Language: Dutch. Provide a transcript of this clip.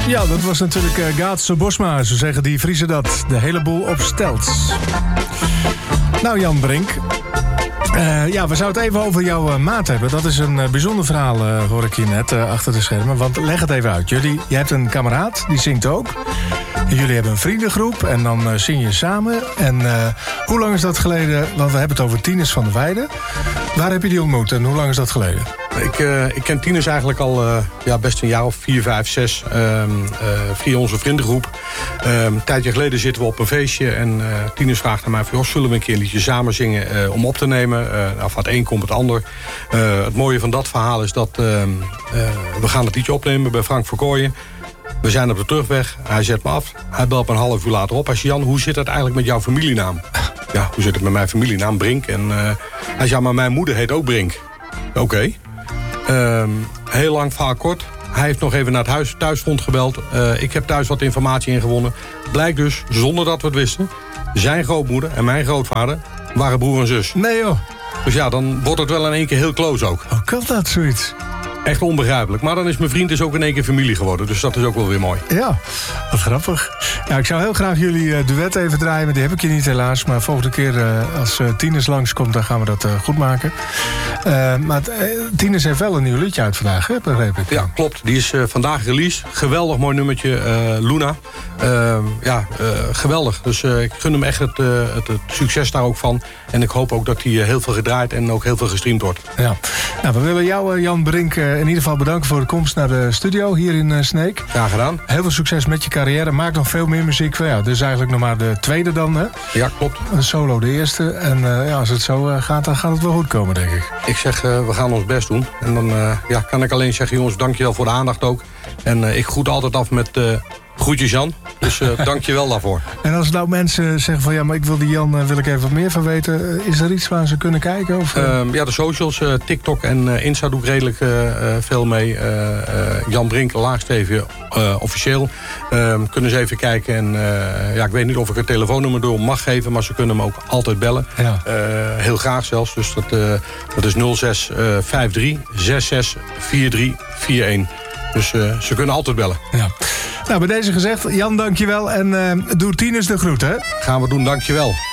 Ja, dat was natuurlijk Gaatse Bosma. Zo zeggen die Friese dat. De hele boel op stelts. Nou, Jan Brink. Ja, we zouden het even over jouw maat hebben. Dat is een bijzonder verhaal, hoor ik hier net, achter de schermen. Want leg het even uit. Je hebt een kameraad, die zingt ook. En jullie hebben een vriendengroep en dan zing je samen. En hoe lang is dat geleden? Want we hebben het over Tinus van der Weijden. Waar heb je die ontmoet en hoe lang is dat geleden? Ik ken Tinus eigenlijk al best een jaar of 4, 5, 6 via onze vriendengroep. Een tijdje geleden zitten we op een feestje en Tinus vraagt aan mij van, zullen we een keer een liedje samen zingen om op te nemen? Van het een komt het ander. Het mooie van dat verhaal is dat we gaan het liedje opnemen bij Frank Verkooyen. We zijn op de terugweg, hij zet me af. Hij belt me een half uur later op. Hij zegt, Jan, hoe zit het eigenlijk met jouw familienaam? Ja, hoe zit het met mijn familienaam? Brink. En hij zei, maar mijn moeder heet ook Brink. Oké. Heel lang verhaal kort. Hij heeft nog even naar het thuisfront gebeld. Ik heb thuis wat informatie ingewonnen. Blijkt dus, zonder dat we het wisten, zijn grootmoeder en mijn grootvader waren broer en zus. Nee joh. Dus ja, dan wordt het wel in één keer heel close ook. Hoe kan dat, zoiets? Echt onbegrijpelijk. Maar dan is mijn vriend dus ook in één keer familie geworden. Dus dat is ook wel weer mooi. Ja, wat grappig. Ja, ik zou heel graag jullie duet even draaien. Maar die heb ik je niet helaas. Maar volgende keer als Tinus langskomt, dan gaan we dat goed maken. Maar Tinus heeft wel een nieuw liedje uit vandaag, hè, begreep ik. Ja, klopt. Die is vandaag release. Geweldig mooi nummertje. Luna. Geweldig. Dus ik gun hem echt het succes daar ook van. En ik hoop ook dat hij heel veel gedraaid en ook heel veel gestreamd wordt. Ja. Nou, we willen jou, Jan Brink, in ieder geval bedanken voor de komst naar de studio hier in Sneek. Graag gedaan. Heel veel succes met je carrière. Maak nog veel meer muziek. Ja, dit is eigenlijk nog maar de tweede dan, hè? Ja, klopt. Een solo de eerste. En als het zo gaat, dan gaat het wel goed komen, denk ik. Ik zeg, we gaan ons best doen. En dan kan ik alleen zeggen, jongens, dankjewel voor de aandacht ook. En ik groet altijd af met groetjes Jan. Dus dankjewel daarvoor. En als nou mensen zeggen van, ja, maar ik wil die Jan, wil ik even wat meer van weten. Is er iets waar ze kunnen kijken? Of? Ja, de socials, TikTok en Insta doe ik redelijk veel mee. Jan Brink, laagstreepje, officieel. Kunnen ze even kijken. En ik weet niet of ik het telefoonnummer door mag geven, maar ze kunnen me ook altijd bellen. Ja. Heel graag zelfs. Dus dat is 06 53 66 43 41. Dus ze kunnen altijd bellen. Ja. Nou, bij deze gezegd, Jan, dankjewel. En doe Tinus de groet, hè? Gaan we doen, dankjewel.